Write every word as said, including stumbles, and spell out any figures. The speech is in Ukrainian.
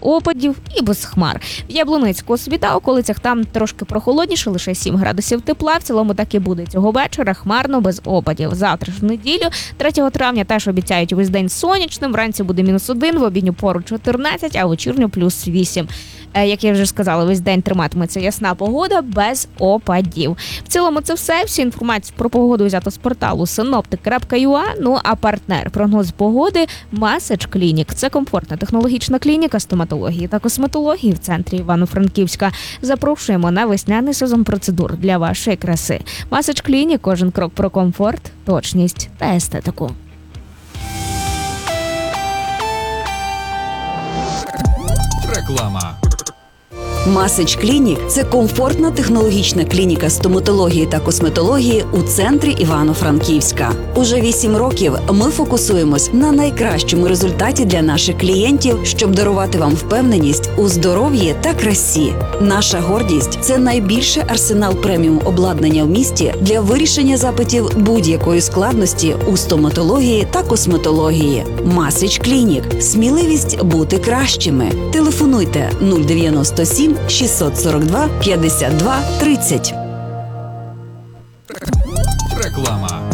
опадів і без хмар. В Яблунецьку собі та околицях там трошки прохолодніше, лише сім градусів тепла. В цілому так і буде цього вечора, хмарно, без опадів. Завтра ж в неділю, третього травня, теж обіцяють весь день сонячним. Вранці буде мінус один, в обідню пору чотирнадцять, а вечірню плюс вісім. Як я вже сказала, весь день триматиметься ясна погода без опадів. В цілому це все. Всю інформацію про погоду взято з порталу синоптик крапка ю а. Ну а партнер прогноз погоди Масач Клінік. Це комфортна технологічна клініка стоматології та косметології в центрі Івано-Франківська. Запрошуємо на весняний сезон процедур для вашої краси. Масач Клінік. Кожен крок про комфорт, точність та естетику. Реклама. Масач Клінік – це комфортна технологічна клініка стоматології та косметології у центрі Івано-Франківська. Уже вісім років ми фокусуємось на найкращому результаті для наших клієнтів, щоб дарувати вам впевненість у здоров'ї та красі. Наша гордість – це найбільший арсенал преміум обладнання в місті для вирішення запитів будь-якої складності у стоматології та косметології. Масач Клінік – сміливість бути кращими. Телефонуйте нуль дев'яносто сім шістсот сорок два п'ятдесят два тридцять. Реклама.